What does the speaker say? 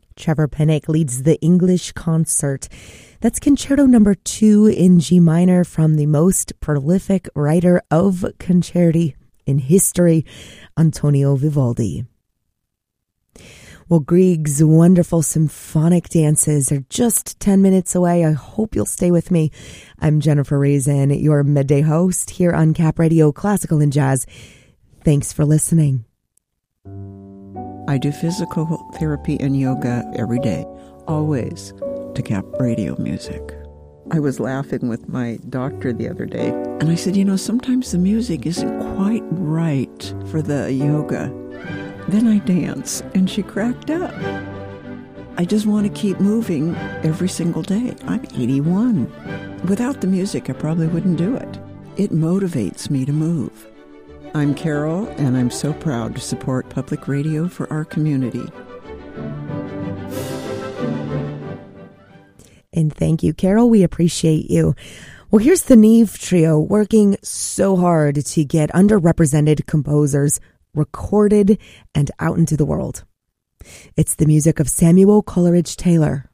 Trevor Pinnock leads the English Concert. That's Concerto number 2 in G minor from the most prolific writer of concerti in history, Antonio Vivaldi. Well, Grieg's wonderful symphonic dances are just 10 minutes away. I hope you'll stay with me. I'm Jennifer Raisin, your midday host here on Cap Radio Classical and Jazz. Thanks for listening. I do physical therapy and yoga every day, always to Cap Radio music. I was laughing with my doctor the other day, and I said, sometimes the music isn't quite right for the yoga. Then I dance, and she cracked up. I just want to keep moving every single day. I'm 81. Without the music, I probably wouldn't do it. It motivates me to move. I'm Carol, and I'm so proud to support public radio for our community. And thank you, Carol. We appreciate you. Well, here's the Neve Trio working so hard to get underrepresented composers recorded and out into the world. It's the music of Samuel Coleridge Taylor.